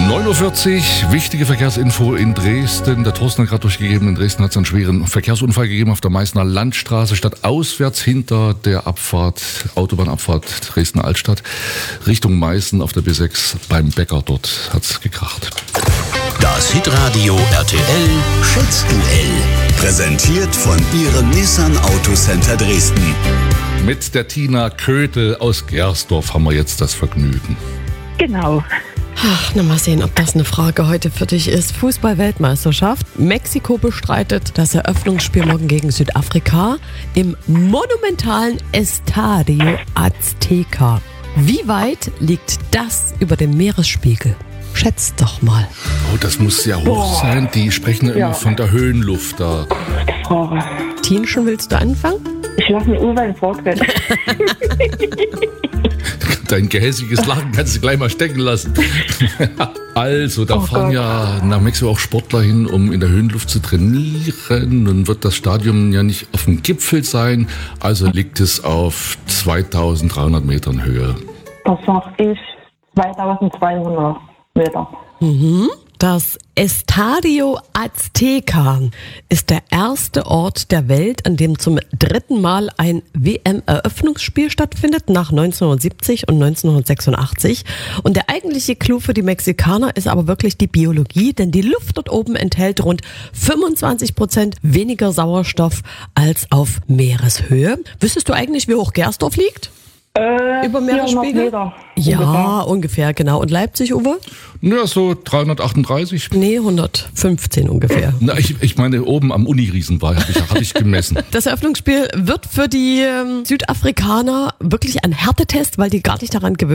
9:40 Uhr, wichtige Verkehrsinfo in Dresden. Der Thorsten hat gerade durchgegeben, in Dresden hat es einen schweren Verkehrsunfall gegeben auf der Meißner Landstraße, stadtauswärts hinter der Abfahrt, Autobahnabfahrt Dresden-Altstadt, Richtung Meißen auf der B6 beim Bäcker. Dort hat es gekracht. Das Hitradio RTL Schätzduell. Präsentiert von Ihrem Nissan Autocenter Dresden. Mit der Tina Kötel aus Gersdorf haben wir jetzt das Vergnügen. Genau. Ach, na mal sehen, ob das eine Frage heute für dich ist. Fußball-Weltmeisterschaft. Mexiko bestreitet das Eröffnungsspiel morgen gegen Südafrika im monumentalen Estadio Azteca. Wie weit liegt das über dem Meeresspiegel? Schätzt doch mal. Oh, das muss sehr hoch sein. Die sprechen ja immer von der Höhenluft da. Tinschen, willst du anfangen? Ich lasse mir Uwe ein Vortritt. Dein gehässiges Lachen kannst du gleich mal stecken lassen. Also, da fahren ja nach Mexiko auch Sportler hin, um in der Höhenluft zu trainieren. Nun wird das Stadion ja nicht auf dem Gipfel sein, also liegt es auf 2300 Metern Höhe. Das sag ich 2200 Meter. Das Estadio Azteca ist der erste Ort der Welt, an dem zum dritten Mal ein WM-Eröffnungsspiel stattfindet, nach 1970 und 1986. Und der eigentliche Clou für die Mexikaner ist aber wirklich die Biologie, denn die Luft dort oben enthält rund 25% weniger Sauerstoff als auf Meereshöhe. Wüsstest du eigentlich, wie hoch Gersdorf liegt? Über Meeresspiegel? Ja, ungefähr, genau. Und Leipzig, Uwe? Ja, so 338. Nee, 115 ungefähr. Na, ich meine, oben am Uniriesen habe ich gemessen. Das Eröffnungsspiel wird für die Südafrikaner wirklich ein Härtetest, weil die gar nicht daran gewöhnt